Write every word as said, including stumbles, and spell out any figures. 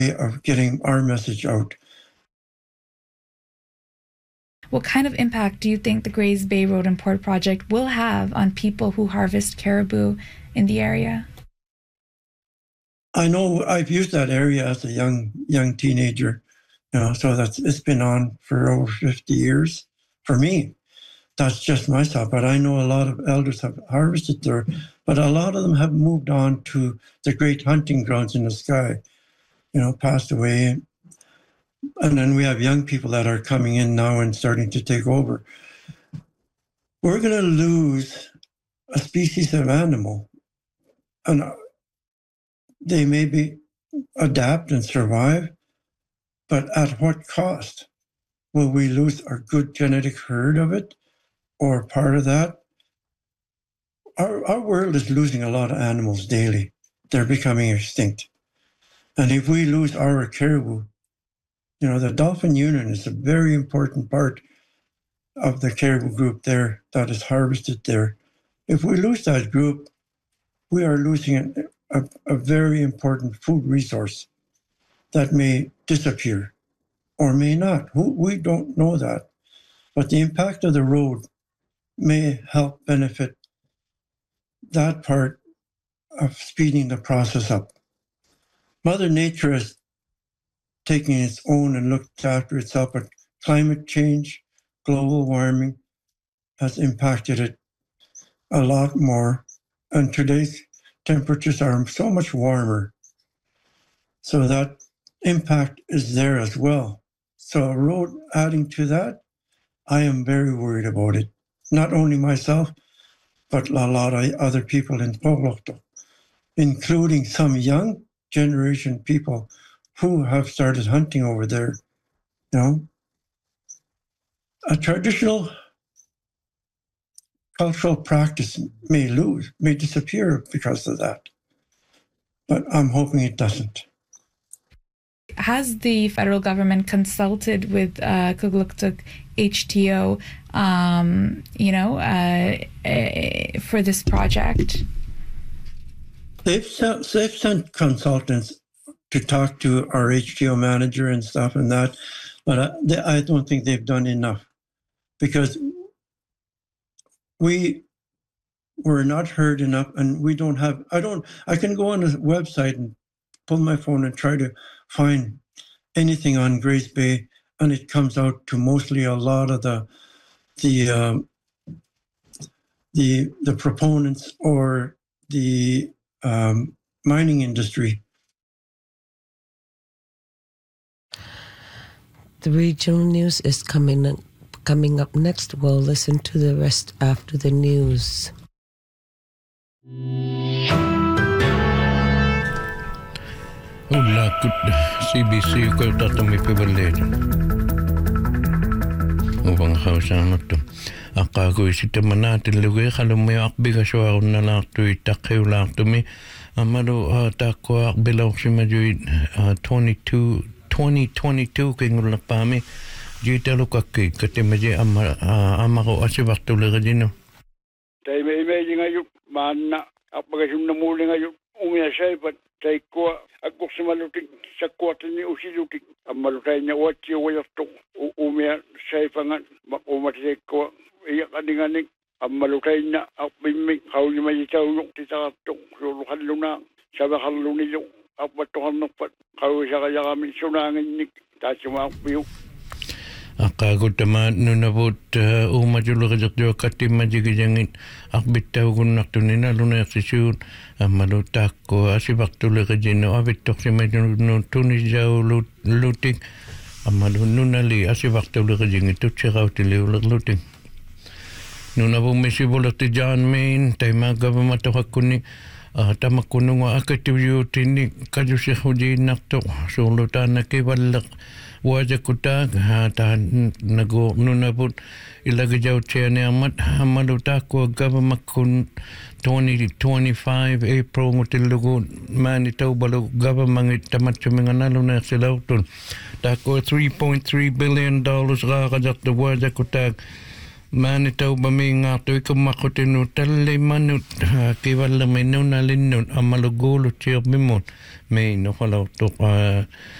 of getting our message out. What kind of impact do you think the Grays Bay Road and Port project will have on people who harvest caribou in the area? I know I've used that area as a young young teenager, you know, so that's it's been on for over fifty years for me. That's just myself, but I know a lot of elders have harvested there, but a lot of them have moved on to the great hunting grounds in the sky, you know, passed away. And then we have young people that are coming in now and starting to take over. We're going to lose a species of animal, and they maybe adapt and survive, but at what cost? Will we lose our good genetic herd of it, or part of that? Our, our world is losing a lot of animals daily. They're becoming extinct. And if we lose our caribou, you know, the Dolphin Union is a very important part of the caribou group there that is harvested there. If we lose that group, we are losing a, a, a very important food resource that may disappear or may not. Who, we don't know that. But the impact of the road may help benefit that part of speeding the process up. Mother Nature is taking its own and looked after itself, but climate change, global warming has impacted it a lot more. And today's temperatures are so much warmer. So that impact is there as well. So a road adding to that, I am very worried about it. Not only myself, but a lot of other people in Poblocto, including some young generation people who have started hunting over there. You know, a traditional cultural practice may lose, may disappear because of that. But I'm hoping it doesn't. Has the federal government consulted with uh, Kugluktuk H T O, um, you know, uh, uh, for this project? They've sent, they've sent consultants to talk to our H T O manager and stuff and that, but I, they, I don't think they've done enough because we were not heard enough, and we don't have, I don't, I can go on a website and pull my phone and try to find anything on Grays Bay, and it comes out to mostly a lot of the, the, um, the, the proponents or the um, mining industry. The regional news is coming coming up next. We'll listen to the rest after the news. Hola, C B C ko tatami pebaledo. Ubang hausanotto. Akago isita manatil lugi khalume akbiga shwa unna laqtu itakhiu laqtumi amalo takwa akbilaw simajui twenty-two twenty twenty-two kingul pami jita lukakki katemaje amma amako asibaktu legajino tay me me ngayu manna apagasunna muli ngayu umia shaypat tay ko akusimalutik sakwatni usilutik amalutaynya wati wayaftu umia shayfangan umati ko iya kadinganik amalutaynya apimmi hawli majitawuk titattu sulukhalluna sabakhalunilu apatuhannapat kawisakayakami sunangin tachumaqpiu aqaagutama nunavut uumajulugajaqtua kattimajigijangit aqbittaugunnartunina luneeqsisuun ammalutaakku asivaqtuleqajinnu avittoqsimajunu tunisaulut lutik ammalununali asivaqtuleqajingit tutsiqautiliulerlutik nunavummisivulati John Main taimagavamatoqakkunni tamakununga akativiutini kajusihujinarto suulutaanaki vallaq wajakutaak ta nago nunaput ilagajautsianiamat hammalutaakku gavamakkun twenty twenty-five April ngutillugu Manitobalu government tamatsuminganalunaqsilautun taakku three point three billion dollars qaaqajaqtu wajakutaak Mani tau ba mi ngā tui ka mako tenu tale manut ki wala me nuna linnun a malugolo tia mimon me no halau tok